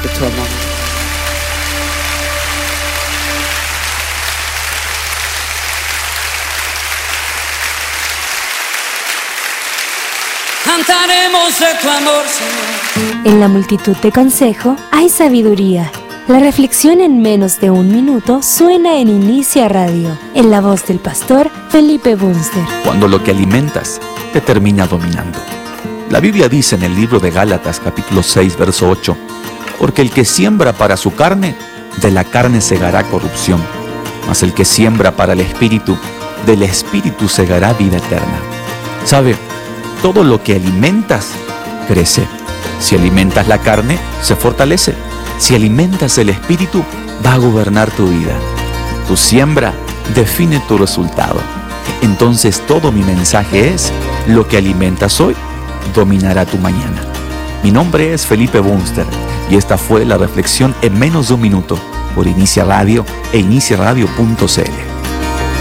de tu amor. Cantaremos de tu amor, Señor. En la multitud de consejo hay sabiduría. La reflexión en menos de un minuto suena en Inicia Radio, en la voz del pastor Felipe Bunster. Cuando lo que alimentas te termina dominando. La Biblia dice en el libro de Gálatas capítulo 6 verso 8: porque el que siembra para su carne, de la carne segará corrupción, mas el que siembra para el Espíritu, del Espíritu segará vida eterna. ¿Sabe? Todo lo que alimentas crece. Si alimentas la carne, se fortalece. Si alimentas el Espíritu, va a gobernar tu vida. Tu siembra define tu resultado. Entonces todo mi mensaje es: lo que alimentas hoy dominará tu mañana. Mi nombre es Felipe Bunster y esta fue la reflexión en menos de un minuto por Inicia Radio e iniciaradio.cl.